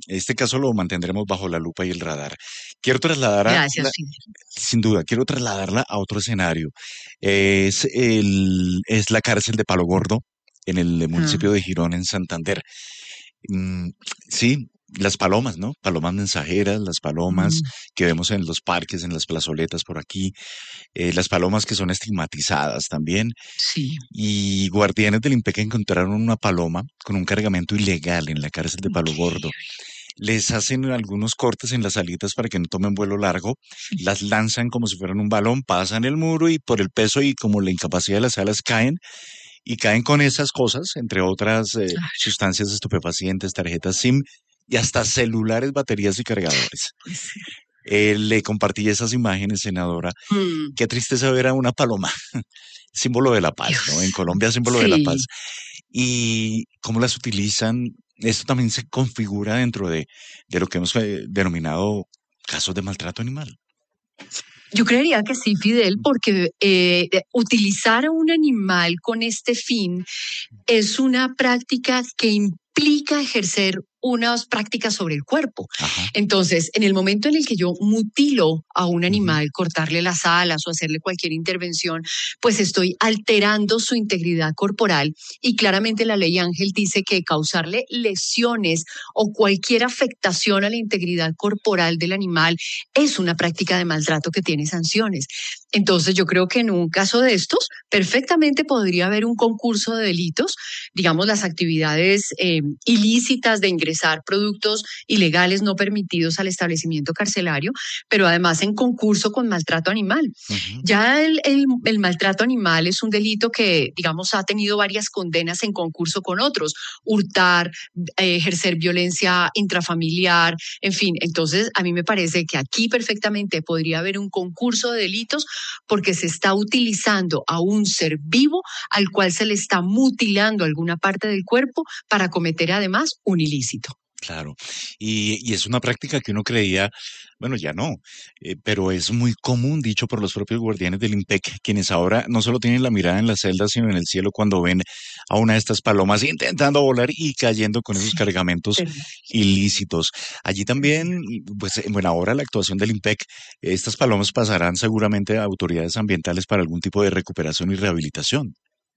Este caso lo mantendremos bajo la lupa y el radar. Quiero trasladarla, Gracias, Fidel. sin duda, quiero trasladarla a otro escenario. Es la cárcel de Palo Gordo en el municipio de Girón, en Santander. Mm, sí, las palomas, ¿no? Palomas mensajeras, las palomas Mm, que vemos en los parques, en las plazoletas por aquí, las palomas que son estigmatizadas también. sí. Y guardianes del IMPEC encontraron una paloma con un cargamento ilegal en la cárcel de Palo Gordo. Increíble. Les hacen algunos cortes en las alitas para que no tomen vuelo largo, las lanzan como si fueran un balón, pasan el muro y por el peso y como la incapacidad de las alas caen y caen con esas cosas, entre otras Claro, sustancias estupefacientes, tarjetas SIM y hasta celulares, baterías y cargadores. puede ser. Le compartí esas imágenes, senadora. Mm, Qué tristeza ver a una paloma, símbolo de la paz, ¿no? En Dios. Colombia, símbolo de la Sí. paz. Y cómo las utilizan, esto también se configura dentro de lo que hemos denominado casos de maltrato animal. Yo creería que sí, Fidel, porque utilizar a un animal con este fin es una práctica que implica ejercer unas prácticas sobre el cuerpo. Ajá. Entonces, en el momento en el que yo mutilo a un Ujú. animal, cortarle las alas o hacerle cualquier intervención, pues estoy alterando su integridad corporal y claramente la ley Ángel dice que causarle lesiones o cualquier afectación a la integridad corporal del animal es una práctica de maltrato que tiene sanciones. Entonces, yo creo que en un caso de estos, perfectamente podría haber un concurso de delitos, digamos, las actividades ilícitas de ingresar productos ilegales no permitidos al establecimiento carcelario, pero además en concurso con maltrato animal. Ujú. Ya el maltrato animal es un delito que, digamos, ha tenido varias condenas en concurso con otros, hurtar, ejercer violencia intrafamiliar, en fin. Entonces, a mí me parece que aquí perfectamente podría haber un concurso de delitos porque se está utilizando a un ser vivo al cual se le está mutilando alguna parte del cuerpo para cometer además un ilícito. Claro, y es una práctica que uno creía, bueno, ya no, pero es muy común, dicho por los propios guardianes del IMPEC, quienes ahora no solo tienen la mirada en la celda, sino en el cielo cuando ven a una de estas palomas intentando volar y cayendo con esos Sí, cargamentos terrible, ilícitos. Allí también, terrible. pues, en buena hora la actuación del IMPEC, estas palomas pasarán seguramente a autoridades ambientales para algún tipo de recuperación y rehabilitación.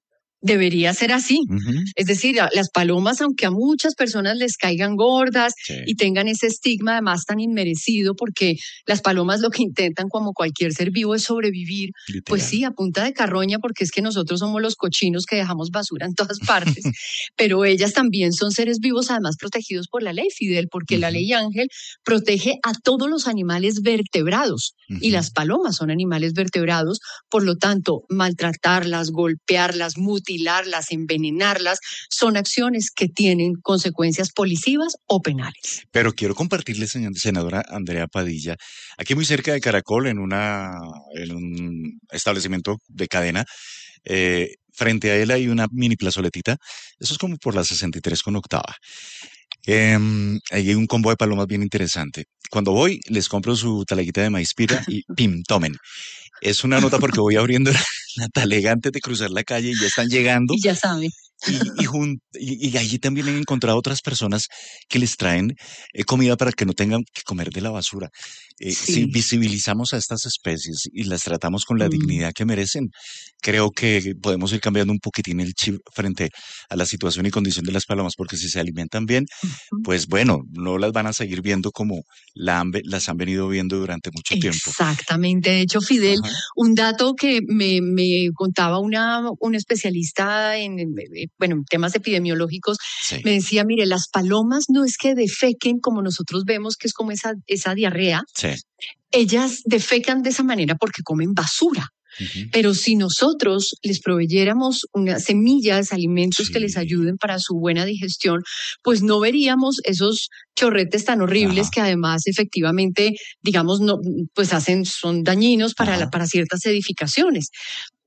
Debería ser así. Ujú. Es decir, las palomas, aunque a muchas personas les caigan gordas Sí, y tengan ese estigma además tan inmerecido, porque las palomas lo que intentan como cualquier ser vivo es sobrevivir, pues literal. sí, a punta de carroña, porque es que nosotros somos los cochinos que dejamos basura en todas partes, pero ellas también son seres vivos además protegidos por la ley, Fidel, porque la Ujú, ley Ángel protege a todos los animales vertebrados. Y ujú. las palomas son animales vertebrados, por lo tanto, maltratarlas, golpearlas, mutilarlas, envenenarlas, son acciones que tienen consecuencias policivas o penales. Pero quiero compartirle, senadora Andrea Padilla, aquí muy cerca de Caracol, en un establecimiento de cadena, frente a él hay una mini plazoletita, eso es como por la 63 con octava. Ahí hay un combo de palomas bien interesante. Cuando voy, les compro su taleguita de maíz pira y ¡pim! Tomen. Es una nota porque voy abriendo la talega antes de cruzar la calle y ya están llegando Y ya saben. y allí también he encontrado otras personas que les traen comida para que no tengan que comer de la basura. Si Sí. visibilizamos a estas especies y las tratamos con la Mm. dignidad que merecen, creo que podemos ir cambiando un poquitín el chip frente a la situación y condición de las palomas, porque si se alimentan bien, Ujú. pues bueno, no las van a seguir viendo como las han venido viendo durante mucho tiempo. Exactamente. De hecho, Fidel, Ajá, un dato que me contaba una especialista bueno, en temas epidemiológicos, sí. me decía, mire, las palomas no es que defequen como nosotros vemos que es como esa diarrea, Sí. ellas defecan de esa manera porque comen basura. Ujú. Pero si nosotros les proveyéramos unas semillas, alimentos que les Sí. ayuden para su buena digestión, pues no veríamos esos chorretes tan horribles Ajá, que además efectivamente, digamos, no, pues son dañinos ajá. para ciertas edificaciones.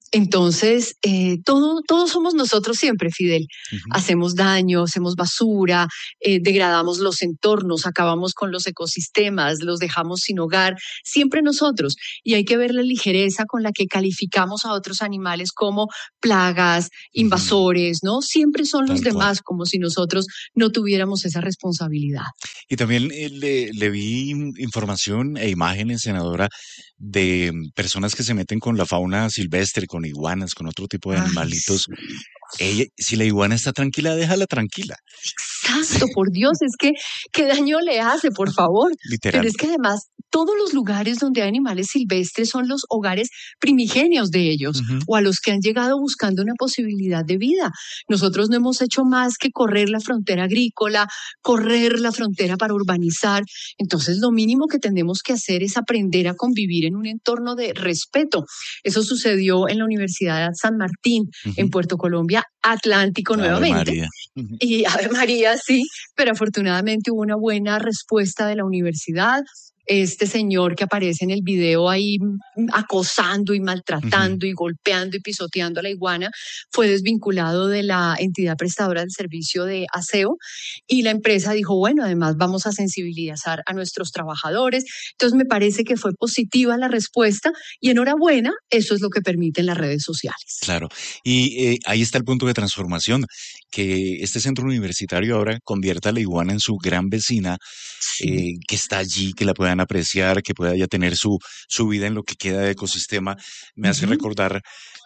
Entonces, todos somos nosotros siempre, Fidel. Ujú. Hacemos daño, hacemos basura, degradamos los entornos, acabamos con los ecosistemas, los dejamos sin hogar, siempre nosotros. Y hay que ver la ligereza con la que calificamos a otros animales como plagas, Ujú. invasores, ¿no? Siempre son los Tal cual. demás, como si nosotros no tuviéramos esa responsabilidad. Y también le vi información e imágenes, senadora, de personas que se meten con la fauna silvestre, con iguanas, con otro tipo de Ay, animalitos. sí. Si la iguana está tranquila, déjala tranquila. Sí, Exacto, por Dios, es que qué daño le hace, por favor. Pero literal. es que además todos los lugares donde hay animales silvestres son los hogares primigenios de ellos Ujú. o a los que han llegado buscando una posibilidad de vida. Nosotros no hemos hecho más que correr la frontera agrícola, correr la frontera para urbanizar. Entonces, lo mínimo que tenemos que hacer es aprender a convivir en un entorno de respeto. Eso sucedió en la Universidad San Martín, en Ujú. Puerto Colombia, Atlántico Ave nuevamente. María. Ujú. Y Ave María, sí, pero afortunadamente hubo una buena respuesta de la universidad. Este señor que aparece en el video ahí acosando y Ujú. maltratando y golpeando y pisoteando a la iguana fue desvinculado de la entidad prestadora del servicio de aseo y la empresa dijo, bueno, además vamos a sensibilizar a nuestros trabajadores. Entonces me parece que fue positiva la respuesta y enhorabuena, eso es lo que permiten las redes sociales. Claro. Y ahí está el punto de transformación, que este centro universitario ahora convierta a la iguana en su gran vecina, Sí. que está allí, que la puedan apreciar, que pueda ya tener su vida en lo que queda de ecosistema. Me hace Ujú. recordar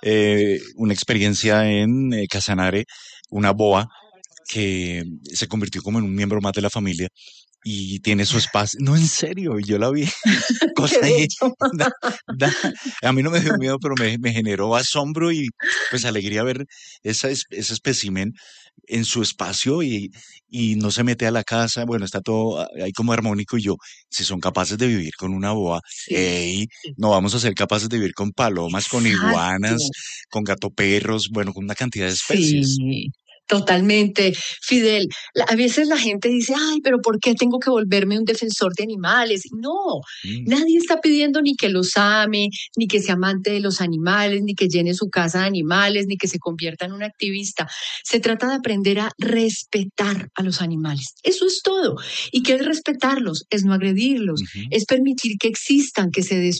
una experiencia en Casanare, una boa que se convirtió como en un miembro más de la familia y tiene su espacio. No, en serio, yo la vi. Qué Cosa ahí, bello. da, da- a mí no me dio miedo, pero me generó asombro y pues alegría ver ese espécimen en su espacio y no se mete a la casa. Bueno, está todo ahí como armónico y yo, si son capaces de vivir con una boa, Sí. ey, no vamos a ser capaces de vivir con palomas, con iguanas, Exacto. con gatoperros, bueno, con una cantidad de especies. Sí, totalmente. Fidel, a veces la gente dice, ay, pero ¿por qué tengo que volverme un defensor de animales? No, Mm. nadie está pidiendo ni que los ame, ni que sea amante de los animales, ni que llene su casa de animales, ni que se convierta en un activista. Se trata de aprender a respetar a los animales. Eso es todo. ¿Y qué es respetarlos? Es no agredirlos, Ujú. es permitir que existan,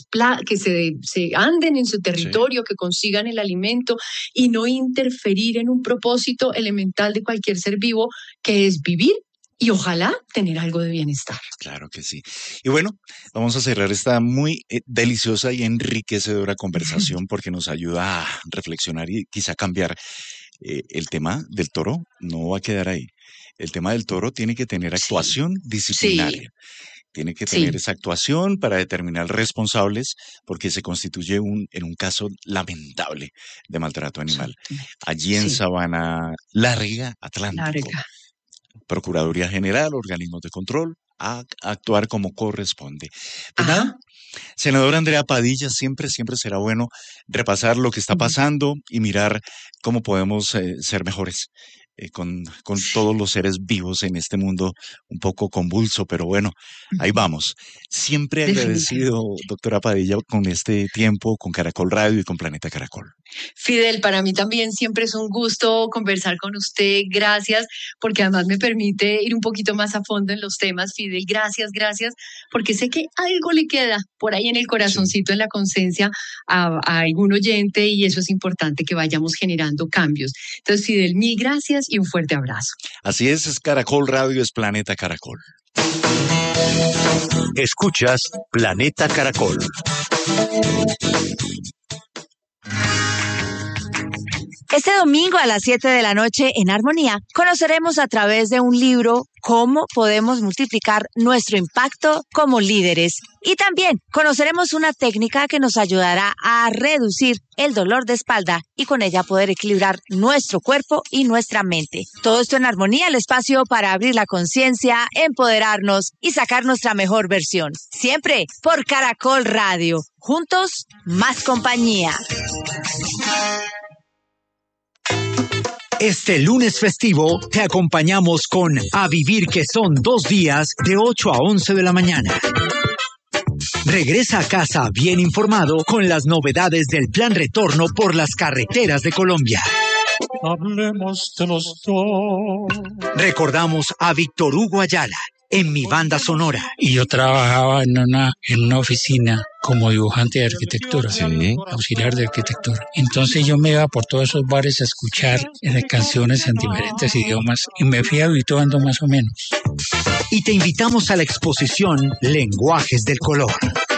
que se anden en su Sí. territorio, que consigan el alimento y no interferir en un propósito elemental de cualquier ser vivo, que es vivir y ojalá tener algo de bienestar. Claro que sí. Y bueno, vamos a cerrar esta muy deliciosa y enriquecedora conversación porque nos ayuda a reflexionar y quizá cambiar el tema del toro. No va a quedar ahí. El tema del toro tiene que tener Sí, actuación sí, disciplinaria. Tiene que tener sí, esa actuación para determinar responsables porque se constituye en un caso lamentable de maltrato animal. absolutamente. Allí en Sí, Sabana Larga, Atlántico, larga. Procuraduría General, organismos de control, a actuar como corresponde. Pues nada, Ajá. senadora Andrea Padilla, siempre será bueno repasar lo que está Ujú. pasando y mirar cómo podemos ser mejores con todos los seres vivos en este mundo un poco convulso, pero bueno, ahí Ujú. vamos. Siempre Definitivo. agradecido, doctora Padilla, con este tiempo, con Caracol Radio y con Planeta Caracol. Fidel, para mí también siempre es un gusto conversar con usted. Gracias, porque además me permite ir un poquito más a fondo en los temas. Fidel, gracias, gracias, porque sé que algo le queda por ahí en el Sí. corazoncito, en la conciencia a algún oyente y eso es importante que vayamos generando cambios. Entonces, Fidel, mil gracias y un fuerte abrazo. Así es Caracol Radio, es Planeta Caracol. Escuchas Planeta Caracol. Este domingo a las 7 de la noche en Armonía conoceremos a través de un libro cómo podemos multiplicar nuestro impacto como líderes. Y también conoceremos una técnica que nos ayudará a reducir el dolor de espalda y con ella poder equilibrar nuestro cuerpo y nuestra mente. Todo esto en Armonía, el espacio para abrir la conciencia, empoderarnos y sacar nuestra mejor versión. Siempre por Caracol Radio. Juntos, más compañía. Este lunes festivo te acompañamos con A Vivir, que son 2 días de 8 a 11 de la mañana. Regresa a casa bien informado con las novedades del Plan Retorno por las carreteras de Colombia. Hablemos de los dos. Recordamos a Víctor Hugo Ayala en Mi Banda Sonora. Y yo trabajaba en una oficina como dibujante de arquitectura, Sí. auxiliar de arquitectura. Entonces yo me iba por todos esos bares a escuchar canciones en diferentes idiomas y me fui habituando más o menos. Y te invitamos a la exposición Lenguajes del Color.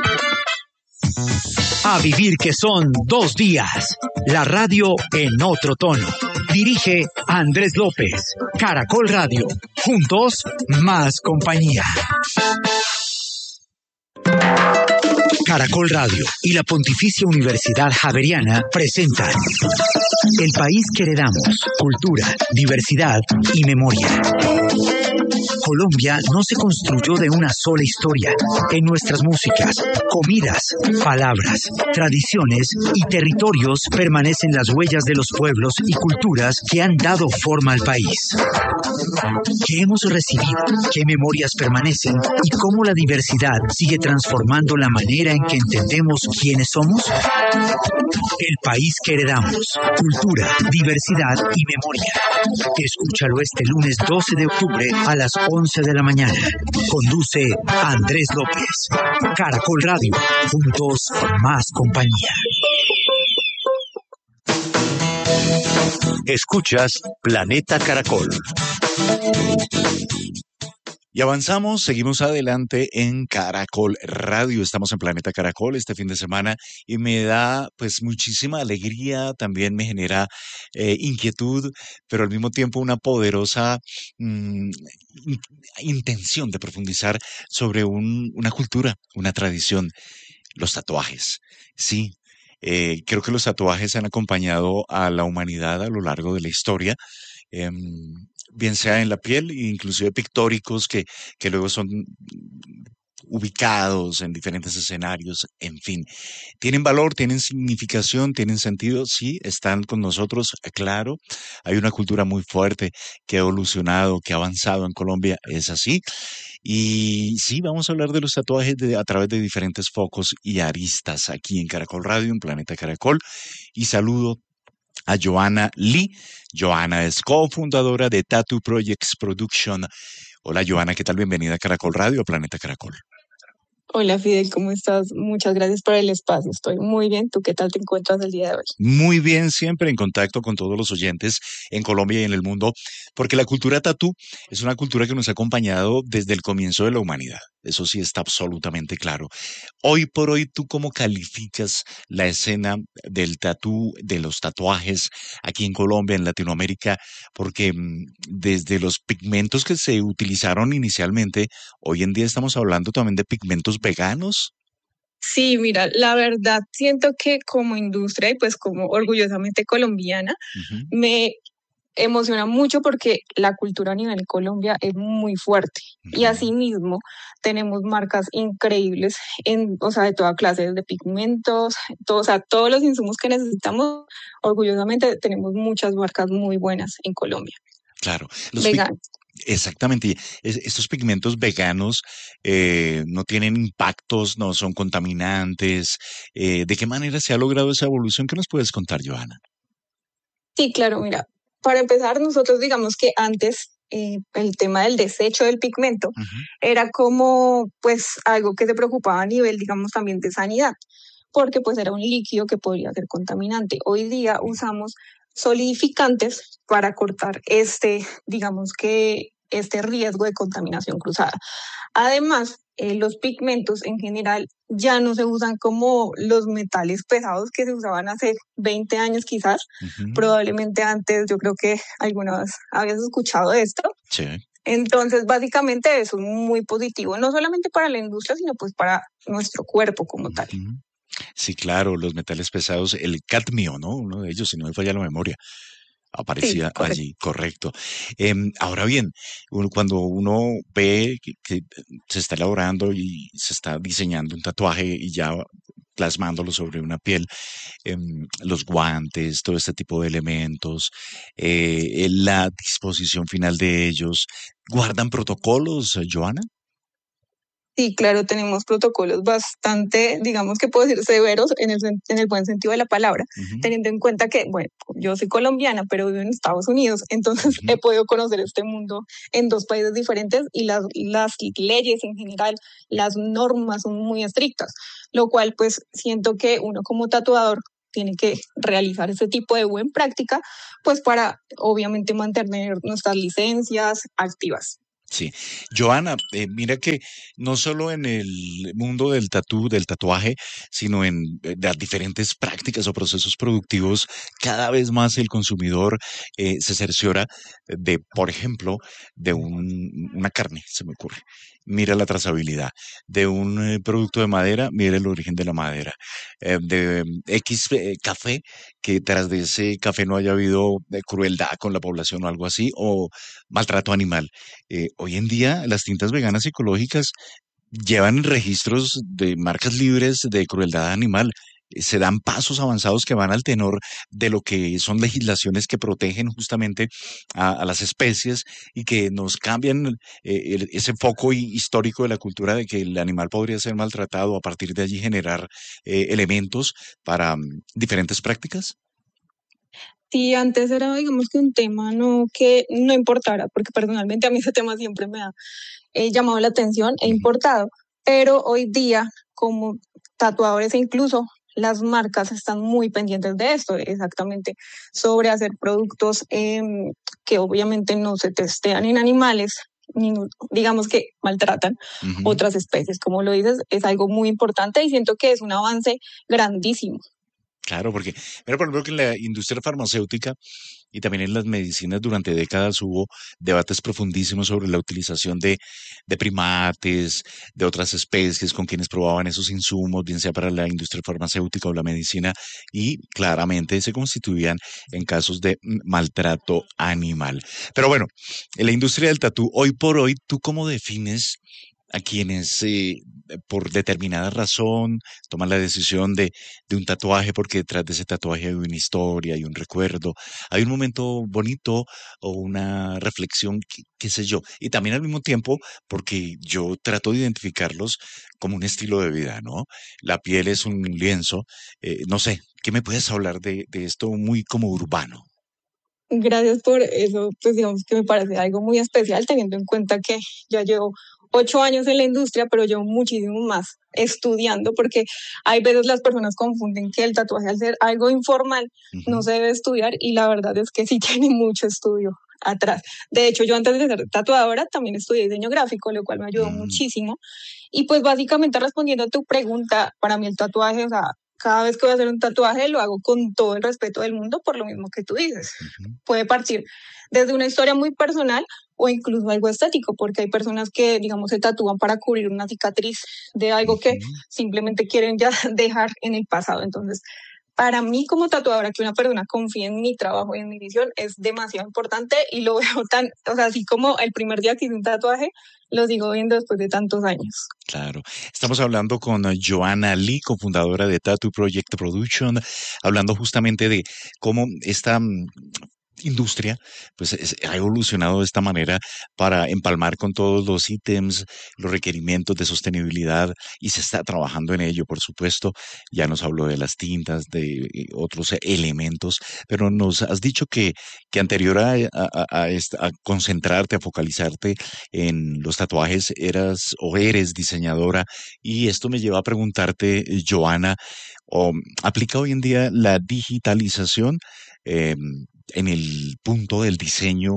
A vivir que son 2 días. La radio en otro tono. Dirige Andrés López. Caracol Radio. Juntos, más compañía. Caracol Radio y la Pontificia Universidad Javeriana presentan El país que heredamos, cultura, diversidad y memoria. Colombia no se construyó de una sola historia. En nuestras músicas, comidas, palabras, tradiciones y territorios permanecen las huellas de los pueblos y culturas que han dado forma al país. ¿Qué hemos recibido? ¿Qué memorias permanecen? ¿Y cómo la diversidad sigue transformando la manera en que entendemos quiénes somos? El país que heredamos, cultura, diversidad y memoria. Escúchalo este lunes 12 de octubre a las 11 de la mañana. Conduce Andrés López. Caracol Radio. Juntos, más compañía. Escuchas Planeta Caracol. Y avanzamos, seguimos adelante en Caracol Radio. Estamos en Planeta Caracol este fin de semana y me da pues muchísima alegría, también me genera inquietud, pero al mismo tiempo una poderosa intención de profundizar sobre una cultura, una tradición, los tatuajes. Sí. Creo que los tatuajes han acompañado a la humanidad a lo largo de la historia, bien sea en la piel, inclusive pictóricos que luego son ubicados en diferentes escenarios, en fin. ¿Tienen valor, tienen significación, tienen sentido? Sí, están con nosotros, claro. Hay una cultura muy fuerte que ha evolucionado, que ha avanzado en Colombia, es así. Y sí, vamos a hablar de los tatuajes a través de diferentes focos y aristas aquí en Caracol Radio, en Planeta Caracol. Y saludo a Johanna Lee. Johanna es cofundadora de Tattoo Projects Production. Hola Johanna, ¿qué tal? Bienvenida a Caracol Radio, a Planeta Caracol. Hola Fidel, ¿cómo estás? Muchas gracias por el espacio. Estoy muy bien. ¿Tú qué tal te encuentras el día de hoy? Muy bien, siempre en contacto con todos los oyentes en Colombia y en el mundo, porque la cultura tatú es una cultura que nos ha acompañado desde el comienzo de la humanidad. Eso sí está absolutamente claro. Hoy por hoy, ¿tú cómo calificas la escena del tatú, de los tatuajes aquí en Colombia, en Latinoamérica? Porque desde los pigmentos que se utilizaron inicialmente, hoy en día estamos hablando también de pigmentos veganos. Sí, mira, la verdad siento que como industria y pues como orgullosamente colombiana, Ujú. me emociona mucho porque la cultura a nivel Colombia es muy fuerte y Ujú. asimismo tenemos marcas increíbles o sea, de toda clase, de pigmentos, o sea, todos los insumos que necesitamos. Orgullosamente tenemos muchas marcas muy buenas en Colombia, Claro, veganas. exactamente. Y estos pigmentos veganos no tienen impactos, no son contaminantes. ¿De qué manera se ha logrado esa evolución? ¿Qué nos puedes contar, Johanna? Sí, claro, mira, para empezar, nosotros digamos que antes el tema del desecho del pigmento Ujú. era como pues algo que se preocupaba a nivel, digamos, también de sanidad, porque pues era un líquido que podría ser contaminante. Hoy día usamos solidificantes para cortar digamos que este riesgo de contaminación cruzada. Además, los pigmentos en general ya no se usan como los metales pesados que se usaban hace 20 años quizás. Ujú. Probablemente antes, yo creo que alguna vez habías escuchado de esto. Sí, Entonces, básicamente eso es muy positivo, no solamente para la industria, sino pues para nuestro cuerpo como tal. ujú. Sí, claro, los metales pesados, el cadmio, ¿no? Uno de ellos, si no me falla la memoria, Sí, aparecía correcto. allí, correcto. Ahora bien, cuando uno ve que se está elaborando y se está diseñando un tatuaje y ya plasmándolo sobre una piel, los guantes, todo este tipo de elementos, la disposición final de ellos, ¿guardan protocolos, Joana? Sí, claro, tenemos protocolos bastante, digamos que puedo decir, severos en el buen sentido de la palabra, Ujú, teniendo en cuenta que, bueno, yo soy colombiana, pero vivo en Estados Unidos, entonces ujú. he podido conocer este mundo en dos países diferentes y las leyes en general, las normas son muy estrictas, lo cual pues siento que uno como tatuador tiene que realizar ese tipo de buena práctica, pues para obviamente mantener nuestras licencias activas. Sí, Joana, mira que no solo en el mundo del del tatuaje, sino en las diferentes prácticas o procesos productivos, cada vez más el consumidor se cerciora de, por ejemplo, de una carne, se me ocurre. Mira la trazabilidad. De un producto de madera, mira el origen de la madera. De X café, que tras de ese café no haya habido crueldad con la población o algo así, o maltrato animal. Hoy en día las tintas veganas ecológicas llevan registros de marcas libres de crueldad animal. Se dan pasos avanzados que van al tenor de lo que son legislaciones que protegen justamente a las especies y que nos cambian ese foco histórico de la cultura de que el animal podría ser maltratado, a partir de allí generar elementos para diferentes prácticas. Sí, antes era, digamos que un tema no que no importara, porque personalmente a mí ese tema siempre me ha llamado la atención e Ujú, importado, pero hoy día como tatuadores e incluso las marcas están muy pendientes de esto, exactamente, sobre hacer productos que obviamente no se testean en animales, ni digamos que maltratan ujú. otras especies. Como lo dices, es algo muy importante y siento que es un avance grandísimo. Claro, porque, mira, por ejemplo, que en la industria farmacéutica y también en las medicinas durante décadas hubo debates profundísimos sobre la utilización de primates, de otras especies con quienes probaban esos insumos, bien sea para la industria farmacéutica o la medicina, y claramente se constituían en casos de maltrato animal. Pero bueno, en la industria del tatú, hoy por hoy, ¿tú cómo defines a quienes por determinada razón toman la decisión de un tatuaje porque detrás de ese tatuaje hay una historia, hay un recuerdo, hay un momento bonito o una reflexión, qué sé yo? Y también al mismo tiempo porque yo trato de identificarlos como un estilo de vida, ¿no? La piel es un lienzo, no sé, ¿qué me puedes hablar de esto muy como urbano? Gracias por eso, pues digamos que me parece algo muy especial teniendo en cuenta que ya llevo 8 años en la industria, pero llevo muchísimo más estudiando porque hay veces las personas confunden que el tatuaje al ser algo informal no Ujú, se debe estudiar y la verdad es que sí tiene mucho estudio atrás. De hecho, yo antes de ser tatuadora también estudié diseño gráfico, lo cual me ayudó mm, muchísimo y pues básicamente respondiendo a tu pregunta, para mí el tatuaje, o sea, cada vez que voy a hacer un tatuaje lo hago con todo el respeto del mundo por lo mismo que tú dices. ujú, Puede partir desde una historia muy personal o incluso algo estético, porque hay personas que, digamos, se tatúan para cubrir una cicatriz de algo que ujú. simplemente quieren ya dejar en el pasado. Entonces, para mí como tatuadora, que una persona confíe en mi trabajo y en mi visión es demasiado importante y lo veo tan, o sea, así como el primer día que hice un tatuaje, lo sigo viendo después de tantos años. Claro. Estamos hablando con Joanna Lee, cofundadora de Tattoo Project Production, hablando justamente de cómo esta industria pues ha evolucionado de esta manera para empalmar con todos los ítems, los requerimientos de sostenibilidad y se está trabajando en ello, por supuesto. Ya nos habló de las tintas, de otros elementos, pero nos has dicho que anterior a concentrarte, a focalizarte en los tatuajes, eras o eres diseñadora y esto me lleva a preguntarte, Joana, ¿aplica hoy en día la digitalización eh, en el punto del diseño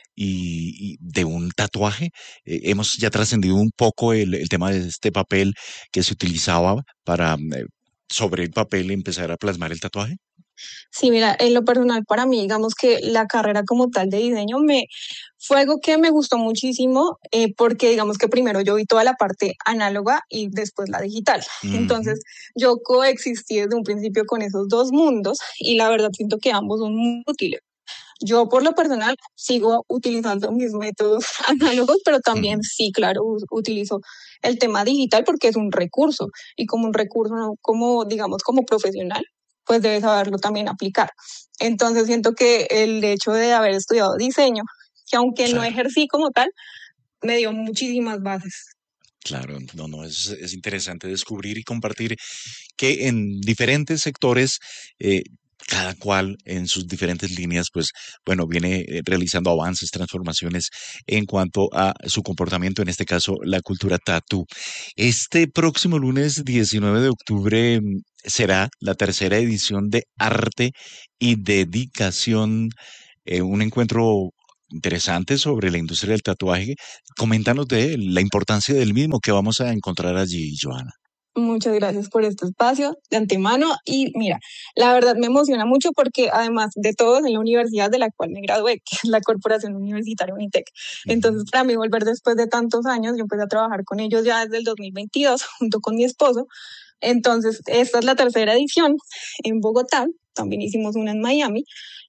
y de un tatuaje? Hemos ya trascendido un poco el tema de este papel que se utilizaba para sobre el papel empezar a plasmar el tatuaje. Sí, mira, en lo personal para mí, digamos que la carrera como tal de diseño fue algo que me gustó muchísimo porque digamos que primero yo vi toda la parte análoga y después la digital. Ujú, Entonces yo coexistí desde un principio con esos dos mundos y la verdad siento que ambos son muy útiles. Yo por lo personal sigo utilizando mis métodos análogos, pero también ujú. sí, claro, utilizo el tema digital porque es un recurso y como un recurso, no como digamos como profesional, pues debes saberlo también aplicar. Entonces siento que el hecho de haber estudiado diseño, que aunque no Claro. ejercí como tal, me dio muchísimas bases. Claro, no, es interesante descubrir y compartir que en diferentes sectores, cada cual en sus diferentes líneas, pues bueno, viene realizando avances, transformaciones en cuanto a su comportamiento, en este caso la cultura tatú. Este próximo lunes 19 de octubre será la tercera edición de Arte y Dedicación, un encuentro interesante sobre la industria del tatuaje. Coméntanos de él, la importancia del mismo que vamos a encontrar allí, Joana. Muchas gracias por este espacio de antemano y mira, la verdad me emociona mucho porque además de todos en la universidad de la cual me gradué, que es la Corporación Universitaria Unitec, entonces para mí volver después de tantos años, yo empecé a trabajar con ellos ya desde el 2022 junto con mi esposo, entonces esta es la tercera edición en Bogotá, también hicimos una en Miami.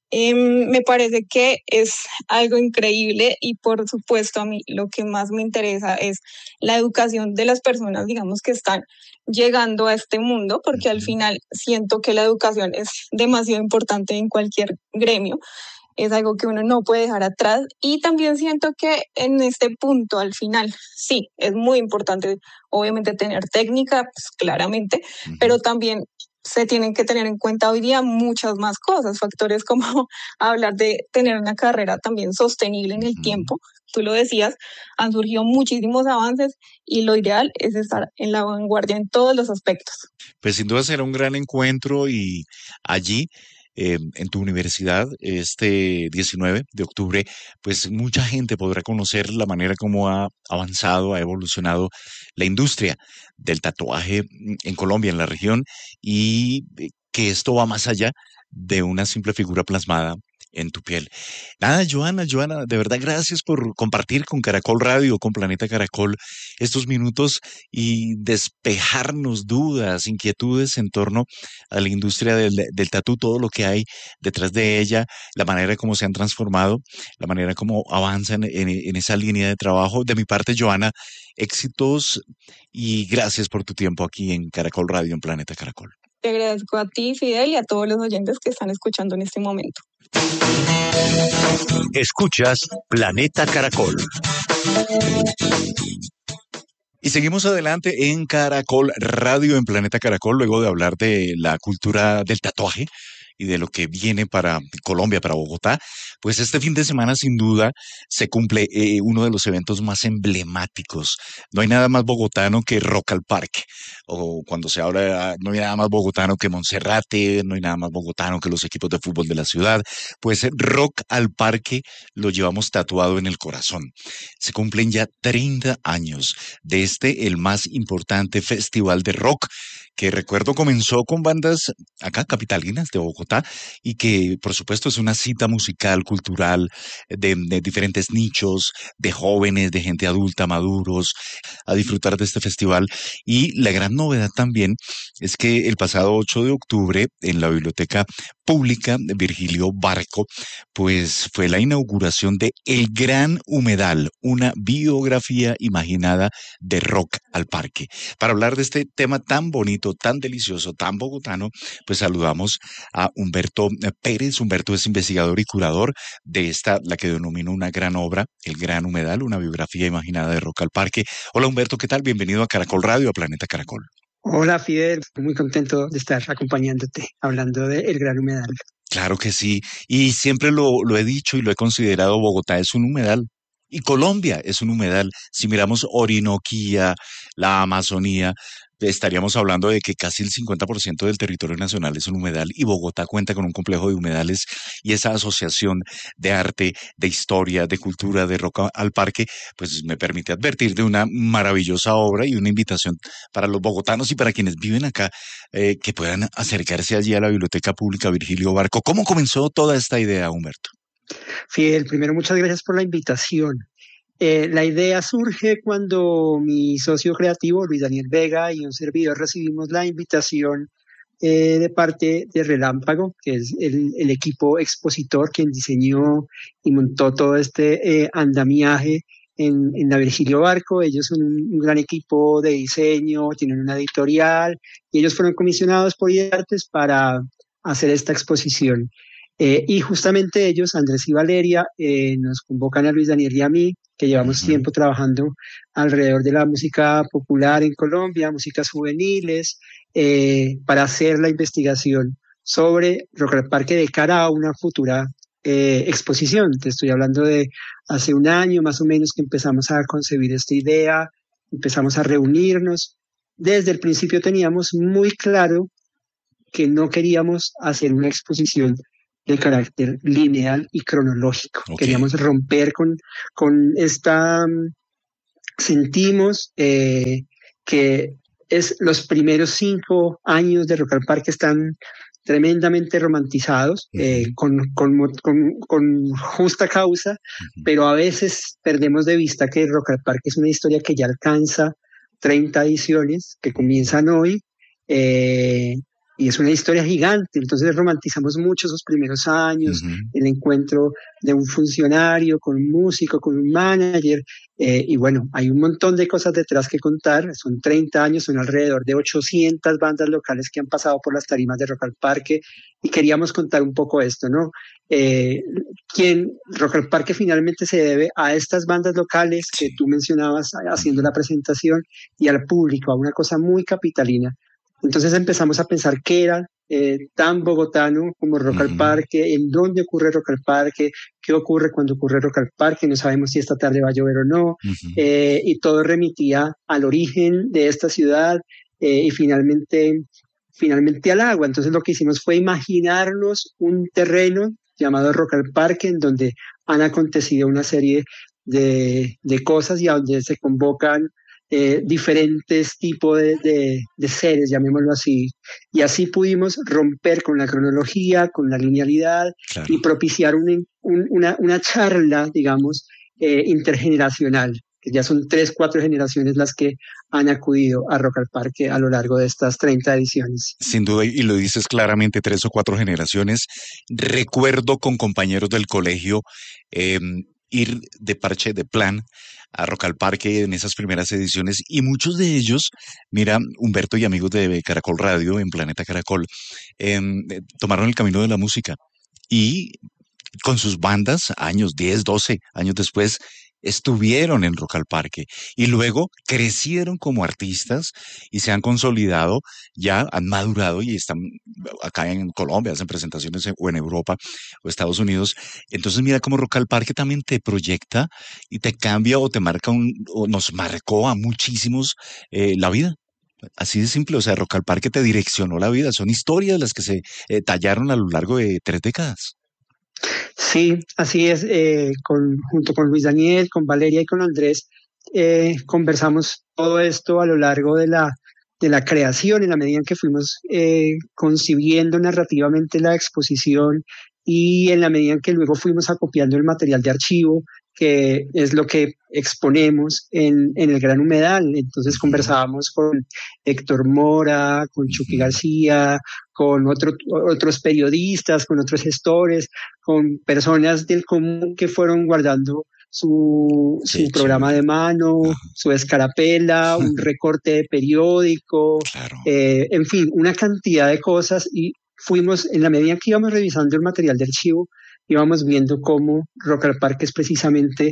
Me parece que es algo increíble y por supuesto a mí lo que más me interesa es la educación de las personas, digamos, que están llegando a este mundo, porque al final siento que la educación es demasiado importante en cualquier gremio, es algo que uno no puede dejar atrás y también siento que en este punto al final sí, es muy importante obviamente tener técnica, pues claramente, pero también se tienen que tener en cuenta hoy día muchas más cosas, factores como hablar de tener una carrera también sostenible en el tiempo. Tú lo decías, han surgido muchísimos avances y lo ideal es estar en la vanguardia en todos los aspectos. Pues sin duda será un gran encuentro y allí en tu universidad, este 19 de octubre, pues mucha gente podrá conocer la manera como ha avanzado, ha evolucionado la industria del tatuaje en Colombia, en la región, y que esto va más allá de una simple figura plasmada en tu piel. Nada, Joana, de verdad gracias por compartir con Caracol Radio, con Planeta Caracol, estos minutos y despejarnos dudas, inquietudes en torno a la industria del tatú, todo lo que hay detrás de ella, la manera como se han transformado, la manera como avanzan en esa línea de trabajo. De mi parte, Joana, éxitos y gracias por tu tiempo aquí en Caracol Radio, en Planeta Caracol. Te agradezco a ti, Fidel, y a todos los oyentes que están escuchando en este momento. Escuchas Planeta Caracol. Y seguimos adelante en Caracol Radio, en Planeta Caracol, luego de hablar de la cultura del tatuaje y de lo que viene para Colombia, para Bogotá, pues este fin de semana sin duda se cumple uno de los eventos más emblemáticos. No hay nada más bogotano que Rock al Parque, o cuando se habla, no hay nada más bogotano que Monserrate, no hay nada más bogotano que los equipos de fútbol de la ciudad, pues Rock al Parque lo llevamos tatuado en el corazón. Se cumplen ya 30 años de el más importante festival de rock, que recuerdo comenzó con bandas acá capitalinas de Bogotá y que por supuesto es una cita musical, cultural, de diferentes nichos, de jóvenes, de gente adulta, maduros, a disfrutar de este festival. Y la gran novedad también es que el pasado 8 de octubre en la Biblioteca Pública de Virgilio Barco, pues fue la inauguración de El Gran Humedal, una biografía imaginada de Rock al Parque. Para hablar de este tema tan bonito, tan delicioso, tan bogotano, pues saludamos a Humberto Pérez. Humberto es investigador y curador de esta, la que denomino una gran obra, El Gran Humedal, una biografía imaginada de Rock al Parque. Hola Humberto, ¿qué tal? Bienvenido a Caracol Radio, a Planeta Caracol. Hola Fidel, muy contento de estar acompañándote, hablando de El Gran Humedal. Claro que sí, y siempre lo he dicho y lo he considerado, Bogotá es un humedal. Y Colombia es un humedal. Si miramos Orinoquía, la Amazonía, estaríamos hablando de que casi el 50% del territorio nacional es un humedal y Bogotá cuenta con un complejo de humedales y esa asociación de arte, de historia, de cultura, de Rock al Parque, pues me permite advertir de una maravillosa obra y una invitación para los bogotanos y para quienes viven acá, que puedan acercarse allí a la Biblioteca Pública Virgilio Barco. ¿Cómo comenzó toda esta idea, Humberto? Fidel, primero muchas gracias por la invitación. La idea surge cuando mi socio creativo, Luis Daniel Vega, y un servidor recibimos la invitación de parte de Relámpago, que es el equipo expositor quien diseñó y montó todo este andamiaje en la Virgilio Barco. Ellos son un gran equipo de diseño, tienen una editorial, y ellos fueron comisionados por IDEARTES para hacer esta exposición. Y justamente ellos, Andrés y Valeria, nos convocan a Luis Daniel y a mí, que llevamos tiempo trabajando alrededor de la música popular en Colombia, músicas juveniles, para hacer la investigación sobre Rock al Parque de cara a una futura exposición. Te estoy hablando de hace un año más o menos que empezamos a concebir esta idea, empezamos a reunirnos. Desde el principio teníamos muy claro que no queríamos hacer una exposición de carácter lineal y cronológico. Ok. Queríamos romper con esta... Sentimos que los primeros 5 años de Rock al Parque están tremendamente romantizados, con justa causa, pero a veces perdemos de vista que Rock al Parque es una historia que ya alcanza 30 ediciones, que comienzan hoy, y es una historia gigante. Entonces romantizamos mucho esos primeros años, el encuentro de un funcionario con un músico, con un manager, y bueno, hay un montón de cosas detrás que contar. Son 30 años, son alrededor de 800 bandas locales que han pasado por las tarimas de Rock al Parque, y queríamos contar un poco esto, ¿no? Rock al Parque finalmente se debe a estas bandas locales que tú mencionabas haciendo la presentación, y al público, a una cosa muy capitalina. Entonces empezamos a pensar qué era tan bogotano como Rock al Parque, en dónde ocurre Rock al Parque, qué ocurre cuando ocurre Rock al Parque, no sabemos si esta tarde va a llover o no, y todo remitía al origen de esta ciudad, y finalmente al agua. Entonces lo que hicimos fue imaginarnos un terreno llamado Rock al Parque, en donde han acontecido una serie de cosas y a donde se convocan diferentes tipos de seres, llamémoslo así. Y así pudimos romper con la cronología, con la linealidad, claro, y propiciar una charla, digamos, intergeneracional, que ya son 3, 4 generaciones las que han acudido a Rock al Parque a lo largo de estas 30 ediciones. Sin duda, y lo dices claramente, 3 o 4 generaciones. Recuerdo con compañeros del colegio ir de parche, de plan, a Rock al Parque en esas primeras ediciones, y muchos de ellos, mira, Humberto y amigos de Caracol Radio, en Planeta Caracol, tomaron el camino de la música, y con sus bandas, años, 10, 12 años después, estuvieron en Rock al Parque, y luego crecieron como artistas y se han consolidado, ya han madurado y están acá en Colombia, hacen presentaciones o en Europa o Estados Unidos. Entonces mira cómo Rock al Parque también te proyecta y te cambia o te marca o nos marcó a muchísimos la vida. Así de simple, o sea, Rock al Parque te direccionó la vida. Son historias las que se tallaron a lo largo de 3 décadas. Sí, así es. Junto con Luis Daniel, con Valeria y con Andrés, conversamos todo esto a lo largo de la creación, en la medida en que fuimos concibiendo narrativamente la exposición, y en la medida en que luego fuimos acopiando el material de archivo, que es lo que exponemos en el Gran Humedal. Entonces conversábamos con Héctor Mora, con Chucky García, con otros periodistas, con otros gestores, con personas del común que fueron guardando su programa de mano, su escarapela, un recorte de periódico, claro, en fin, una cantidad de cosas. Y fuimos, en la medida que íbamos revisando el material de archivo, íbamos viendo cómo Rock al Parque es precisamente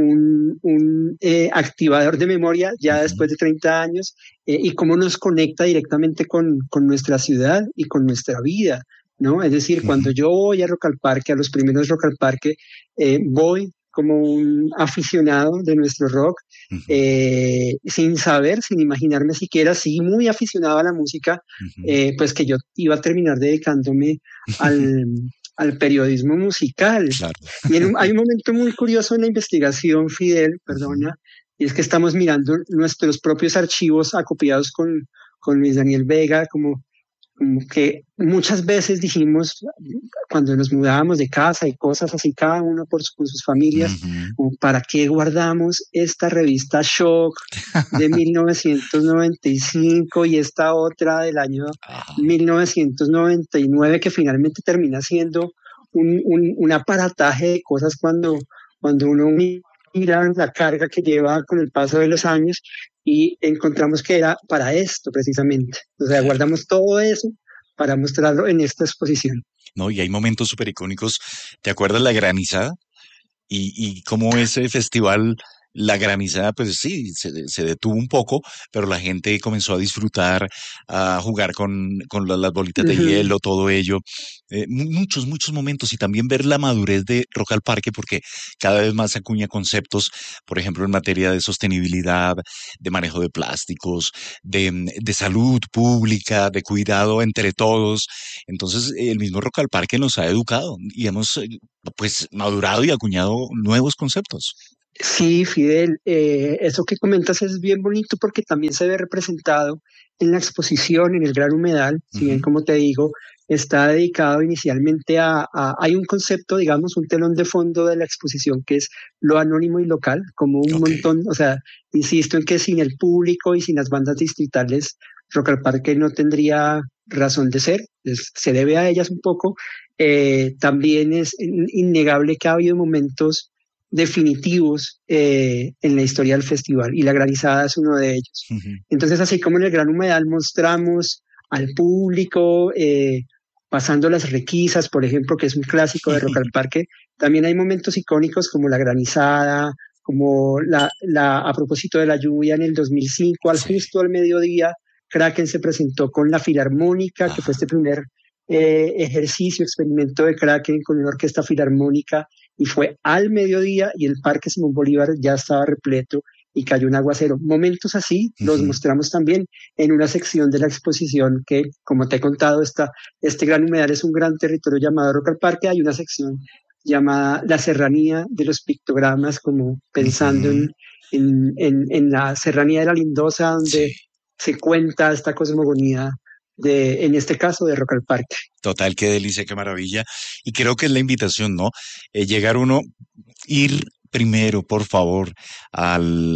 un activador de memoria ya después de 30 años, y cómo nos conecta directamente con nuestra ciudad y con nuestra vida, ¿no? Es decir, cuando yo voy a Rock al Parque, a los primeros Rock al Parque, voy como un aficionado de nuestro rock, sin saber, sin imaginarme siquiera, sí, muy aficionado a la música, pues que yo iba a terminar dedicándome al periodismo musical. Claro. Y hay un momento muy curioso en la investigación, Fidel, perdona, y es que estamos mirando nuestros propios archivos acopiados con Luis Daniel Vega, como que muchas veces dijimos, cuando nos mudábamos de casa y cosas así, cada uno con sus familias, ¿para qué guardamos esta revista Shock de 1995 y esta otra del año 1999, que finalmente termina siendo un aparataje de cosas cuando uno mira la carga que lleva con el paso de los años, y encontramos que era para esto precisamente? O sea, guardamos todo eso para mostrarlo en esta exposición. ¿no? Y hay momentos súper icónicos. ¿Te acuerdas la granizada? Y cómo ese festival, la granizada, pues sí, se detuvo un poco, pero la gente comenzó a disfrutar, a jugar con las bolitas de Ujú. hielo, todo ello. Muchos, muchos momentos y también ver la madurez de Rock al Parque, porque cada vez más acuña conceptos, por ejemplo, en materia de sostenibilidad, de manejo de plásticos, de salud pública, de cuidado entre todos. Entonces, el mismo Rock al Parque nos ha educado y hemos pues madurado y acuñado nuevos conceptos. Sí, Fidel, eso que comentas es bien bonito porque también se ve representado en la exposición, en el Gran Humedal, si bien Ujú. como te digo, está dedicado inicialmente hay un concepto, digamos, un telón de fondo de la exposición que es lo anónimo y local, como un Ok. montón, o sea, insisto en que sin el público y sin las bandas distritales, Rock al Parque no tendría razón de ser, se debe a ellas un poco. También es innegable que ha habido momentos definitivos en la historia del festival y la granizada es uno de ellos. Ujú. Entonces, así como en el Gran Humedal mostramos al público pasando las requisas, por ejemplo, que es un clásico de Rock al Parque, también hay momentos icónicos como la granizada, como a propósito de la lluvia en el 2005, Sí. justo al mediodía, Kraken se presentó con la Filarmónica, que fue Ajá. este primer ejercicio, experimento de Kraken con una orquesta filarmónica y fue al mediodía y el Parque Simón Bolívar ya estaba repleto y cayó un aguacero. Momentos así los Ujú. mostramos también en una sección de la exposición que, como te he contado, este Gran Humedal es un gran territorio llamado Rock al Parque. Hay una sección llamada La Serranía de los Pictogramas, como pensando Ujú. en la Serranía de la Lindosa, Sí. donde se cuenta esta cosmogonía en este caso, de Rock al Parque. Total, qué delicia, qué maravilla. Y creo que es la invitación, ¿no? Llegar uno, ir primero, por favor, a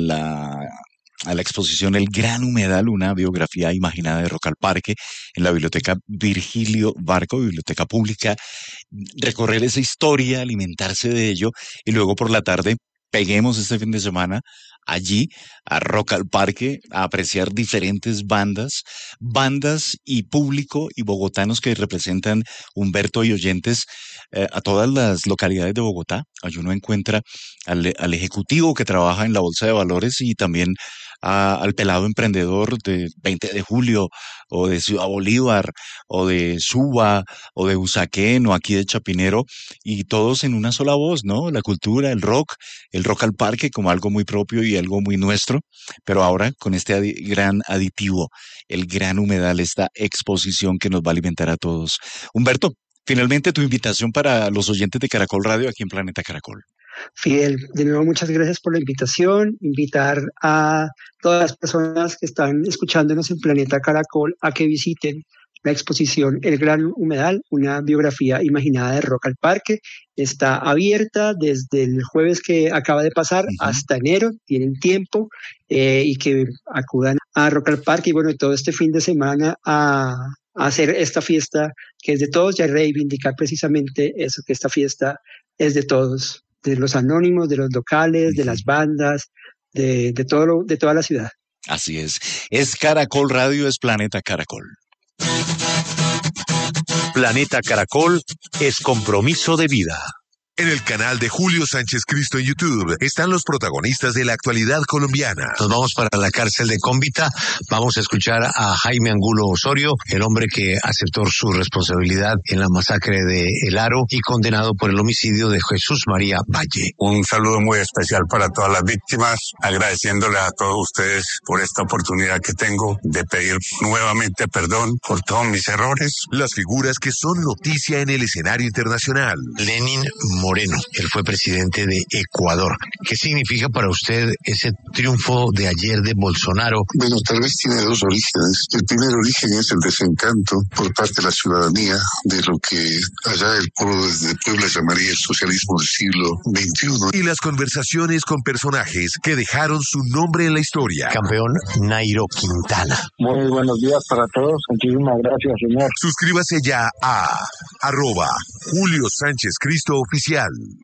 la exposición El Gran Humedal, una biografía imaginada de Rock al Parque, en la Biblioteca Virgilio Barco, Biblioteca Pública, recorrer esa historia, alimentarse de ello, y luego por la tarde peguemos este fin de semana allí a Rock al Parque, a apreciar diferentes bandas y público y bogotanos que representan Humberto y oyentes a todas las localidades de Bogotá. Allí uno encuentra al ejecutivo que trabaja en la Bolsa de Valores y también al pelado emprendedor de 20 de Julio o de Ciudad Bolívar o de Suba o de Usaquén o aquí de Chapinero y todos en una sola voz, ¿no? La cultura, el rock al parque como algo muy propio y algo muy nuestro, pero ahora con este gran aditivo, el Gran Humedal, esta exposición que nos va a alimentar a todos. Humberto, finalmente tu invitación para los oyentes de Caracol Radio aquí en Planeta Caracol. Fidel, de nuevo muchas gracias por la invitación, invitar a todas las personas que están escuchándonos en Planeta Caracol a que visiten la exposición El Gran Humedal, una biografía imaginada de Rock al Parque. Está abierta desde el jueves que acaba de pasar Ujú. hasta enero, tienen tiempo y que acudan a Rock al Parque y bueno, todo este fin de semana a hacer esta fiesta que es de todos y a reivindicar precisamente eso, que esta fiesta es de todos, de los anónimos, de los locales, de Ujú. las bandas, de toda la ciudad. Así es. Es Caracol Radio, es Planeta Caracol. Planeta Caracol es compromiso de vida. En el canal de Julio Sánchez Cristo en YouTube están los protagonistas de la actualidad colombiana. Nos vamos para la cárcel de Cómbita. Vamos a escuchar a Jaime Angulo Osorio, el hombre que aceptó su responsabilidad en la masacre de El Aro y condenado por el homicidio de Jesús María Valle. Un saludo muy especial para todas las víctimas, agradeciéndole a todos ustedes por esta oportunidad que tengo de pedir nuevamente perdón por todos mis errores. Las figuras que son noticia en el escenario internacional. Lenin Moreno, él fue presidente de Ecuador. ¿Qué significa para usted ese triunfo de ayer de Bolsonaro? Bueno, tal vez tiene dos orígenes. El primer origen es el desencanto por parte de la ciudadanía de lo que allá el pueblo de Puebla llamaría el socialismo del siglo XXI. Y las conversaciones con personajes que dejaron su nombre en la historia. Campeón Nairo Quintana. Muy buenos días para todos. Muchísimas gracias, señor. Suscríbase ya a @Julio Sánchez Cristo Oficial.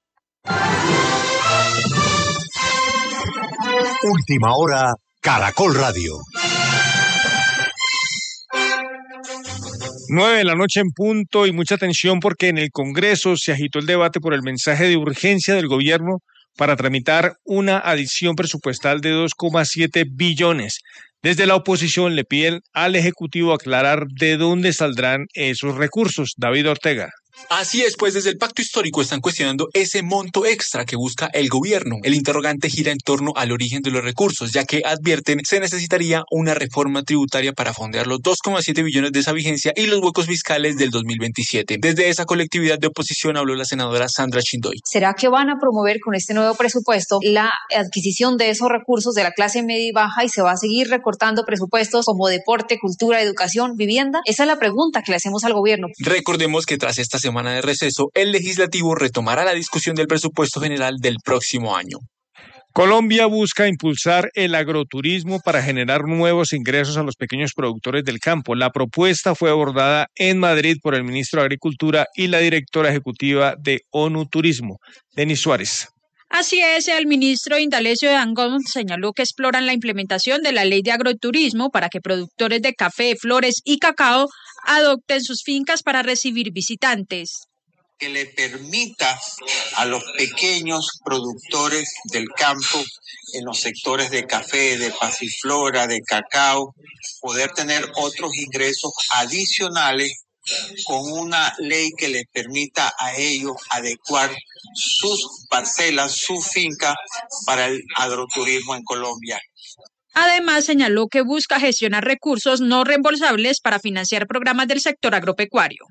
Última hora, Caracol Radio. 9 de la noche en punto y mucha atención porque en el Congreso se agitó el debate por el mensaje de urgencia del gobierno para tramitar una adición presupuestal de 2,7 billones. Desde la oposición le piden al Ejecutivo aclarar de dónde saldrán esos recursos. David Ortega. Así es, pues desde el pacto histórico están cuestionando ese monto extra que busca el gobierno. El interrogante gira en torno al origen de los recursos, ya que advierten se necesitaría una reforma tributaria para fondear los 2,7 billones de esa vigencia y los huecos fiscales del 2027. Desde esa colectividad de oposición habló la senadora Sandra Chindoy. ¿Será que van a promover con este nuevo presupuesto la adquisición de esos recursos de la clase media y baja y se va a seguir recortando presupuestos como deporte, cultura, educación, vivienda? Esa es la pregunta que le hacemos al gobierno. Recordemos que tras esta semana de receso, el legislativo retomará la discusión del presupuesto general del próximo año. Colombia busca impulsar el agroturismo para generar nuevos ingresos a los pequeños productores del campo. La propuesta fue abordada en Madrid por el ministro de Agricultura y la directora ejecutiva de ONU Turismo, Denis Suárez. Así es, el ministro Indalecio Dangond señaló que exploran la implementación de la ley de agroturismo para que productores de café, flores y cacao adopten sus fincas para recibir visitantes. Que le permita a los pequeños productores del campo en los sectores de café, de pasiflora, de cacao, poder tener otros ingresos adicionales con una ley que les permita a ellos adecuar sus parcelas, su finca para el agroturismo en Colombia. Además, señaló que busca gestionar recursos no reembolsables para financiar programas del sector agropecuario.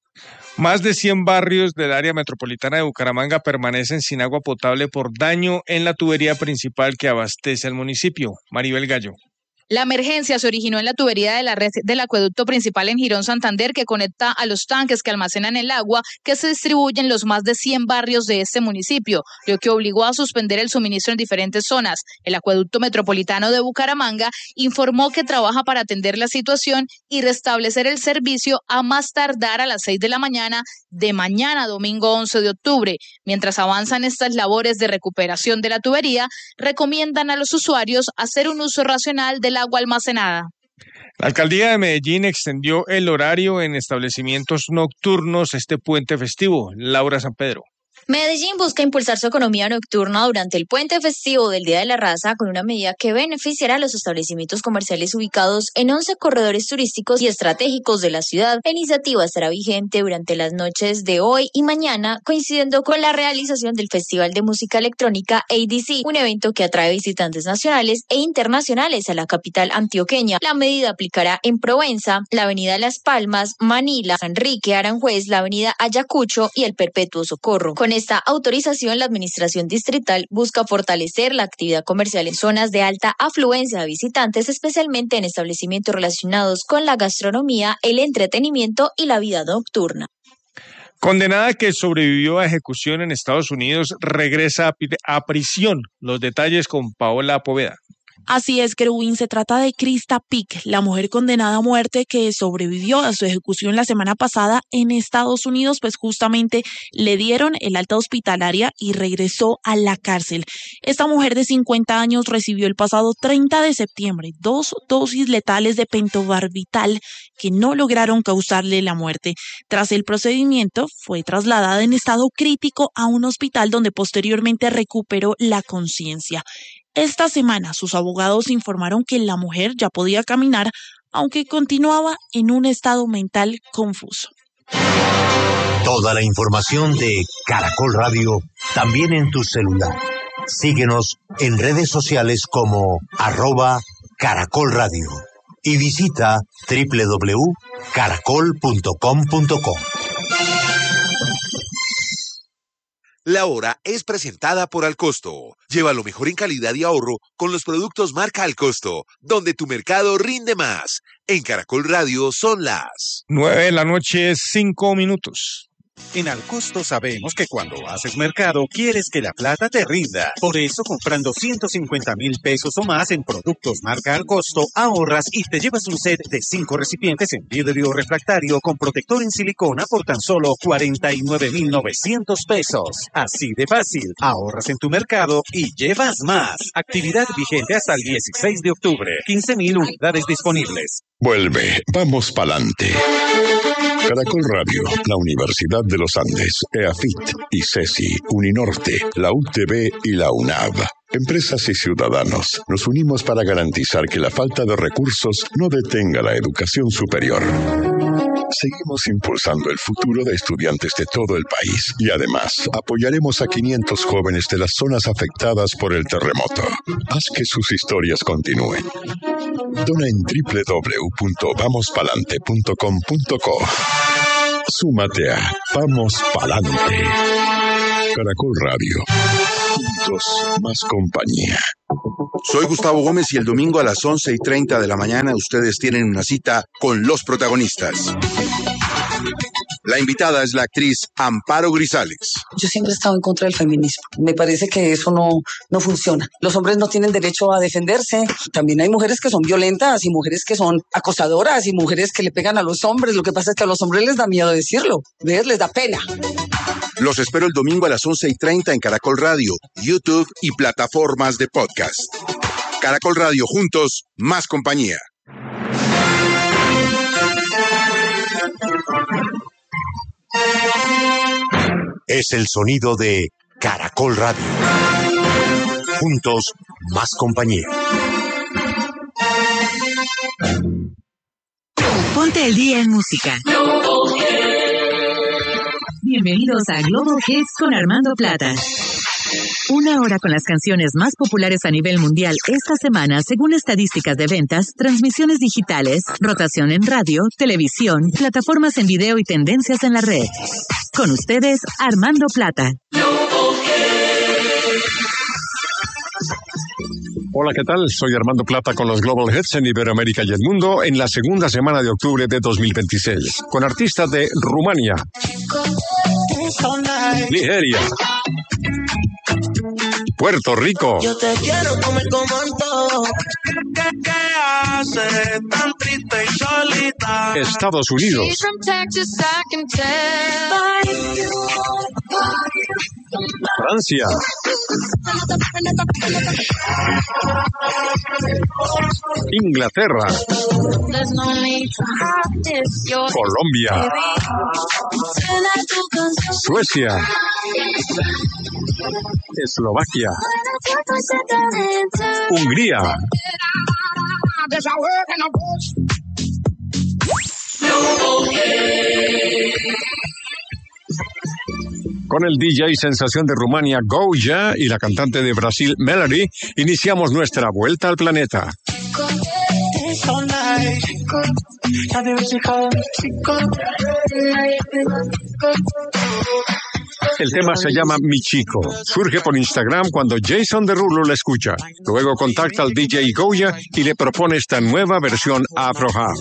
Más de 100 barrios del área metropolitana de Bucaramanga permanecen sin agua potable por daño en la tubería principal que abastece al municipio. Maribel Gallo. La emergencia se originó en la tubería de la red del acueducto principal en Girón Santander que conecta a los tanques que almacenan el agua que se distribuyen en los más de 100 barrios de este municipio, lo que obligó a suspender el suministro en diferentes zonas. El acueducto metropolitano de Bucaramanga informó que trabaja para atender la situación y restablecer el servicio a más tardar a las 6 de la mañana de mañana, domingo 11 de octubre. Mientras avanzan estas labores de recuperación de la tubería, recomiendan a los usuarios hacer un uso racional del agua almacenada. La alcaldía de Medellín extendió el horario en establecimientos nocturnos este puente festivo. Laura San Pedro. Medellín busca impulsar su economía nocturna durante el puente festivo del Día de la Raza con una medida que beneficiará a los establecimientos comerciales ubicados en 11 corredores turísticos y estratégicos de la ciudad. La iniciativa estará vigente durante las noches de hoy y mañana, coincidiendo con la realización del Festival de Música Electrónica ADC, un evento que atrae visitantes nacionales e internacionales a la capital antioqueña. La medida aplicará en Provenza, la avenida Las Palmas, Manila, Enrique Aranjuez, la avenida Ayacucho y el Perpetuo Socorro. Con esta autorización, la administración distrital busca fortalecer la actividad comercial en zonas de alta afluencia de visitantes, especialmente en establecimientos relacionados con la gastronomía, el entretenimiento y la vida nocturna. Condenada que sobrevivió a ejecución en Estados Unidos, regresa a prisión. Los detalles con Paola Poveda. Así es, Kerwin, se trata de Krista Pick, la mujer condenada a muerte que sobrevivió a su ejecución la semana pasada en Estados Unidos, pues justamente le dieron el alta hospitalaria y regresó a la cárcel. Esta mujer de 50 años recibió el pasado 30 de septiembre 2 dosis letales de pentobarbital que no lograron causarle la muerte. Tras el procedimiento, fue trasladada en estado crítico a un hospital donde posteriormente recuperó la conciencia. Esta semana sus abogados informaron que la mujer ya podía caminar, aunque continuaba en un estado mental confuso. Toda la información de Caracol Radio también en tu celular. Síguenos en redes sociales como @Caracol Radio y visita www.caracol.com.co. La hora es presentada por Alcosto. Lleva lo mejor en calidad y ahorro con los productos marca Alcosto, donde tu mercado rinde más. En Caracol Radio son las 9:05 a.m. En Alcosto sabemos que cuando haces mercado quieres que la plata te rinda. Por eso, comprando 150,000 pesos o más en productos marca Alcosto, ahorras y te llevas un set de 5 recipientes en vidrio refractario con protector en silicona por tan solo 49,900 pesos. Así de fácil, ahorras en tu mercado y llevas más. Actividad vigente hasta el 16 de octubre. 15,000 unidades disponibles. Vuelve, vamos pa'lante. Caracol Radio, la Universidad de los Andes, EAFIT, ICESI, Uninorte, la UTB y la UNAV. Empresas y ciudadanos, nos unimos para garantizar que la falta de recursos no detenga la educación superior. Seguimos impulsando el futuro de estudiantes de todo el país y además apoyaremos a 500 jóvenes de las zonas afectadas por el terremoto. Haz que sus historias continúen. Dona en www.vamospalante.com.co. Súmate a Vamos Palante. Caracol Radio. Juntos, más compañía. Soy Gustavo Gómez y el domingo a las 11:30 de la mañana ustedes tienen una cita con los protagonistas. La invitada es la actriz Amparo Grisales. Yo siempre he estado en contra del feminismo. Me parece que eso no funciona. Los hombres no tienen derecho a defenderse. También hay mujeres que son violentas y mujeres que son acosadoras y mujeres que le pegan a los hombres. Lo que pasa es que a los hombres les da miedo decirlo. ¿Ves? Les da pena. Los espero el domingo a las 11:30 en Caracol Radio, YouTube y plataformas de podcast. Caracol Radio, juntos, más compañía. Es el sonido de Caracol Radio. Juntos, más compañía. Ponte el día en música. Bienvenidos a Global Hits con Armando Plata. Una hora con las canciones más populares a nivel mundial esta semana, según estadísticas de ventas, transmisiones digitales, rotación en radio, televisión, plataformas en video y tendencias en la red. Con ustedes, Armando Plata. Hola, ¿qué tal? Soy Armando Plata con los Global Hits en Iberoamérica y el mundo en la segunda semana de octubre de 2026, con artistas de Rumania, Nigeria, Puerto Rico, Yo te quiero comer como antojo. ¿Qué hace tan triste y solita? Estados Unidos, Francia, Inglaterra, Colombia, Suecia, Eslovaquia, Hungría, con el DJ sensación de Rumania Goya y la cantante de Brasil Melody, iniciamos nuestra vuelta al planeta. El tema se llama Mi Chico. Surge por Instagram cuando Jason Derulo la escucha. Luego contacta al DJ Goya y le propone esta nueva versión Afro House.